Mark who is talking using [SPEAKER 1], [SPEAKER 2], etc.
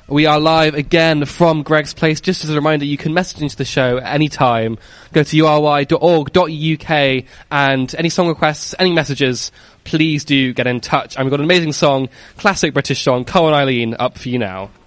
[SPEAKER 1] We are live again from Greg's Place. Just as a reminder, you can message into the show at any time. Go to uri.org.uk, and any song requests, any messages, please do get in touch. And we've got an amazing song, classic British song, Come On Eileen, up for you now.